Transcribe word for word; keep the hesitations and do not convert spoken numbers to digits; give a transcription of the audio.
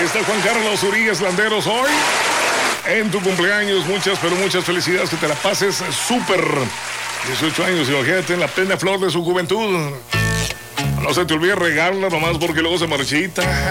está Juan Carlos Urias Landeros hoy. En tu cumpleaños, muchas, pero muchas felicidades, que te la pases súper. dieciocho años, imagínate, en la plena flor de su juventud. No se te olvide regarla nomás porque luego se marchita.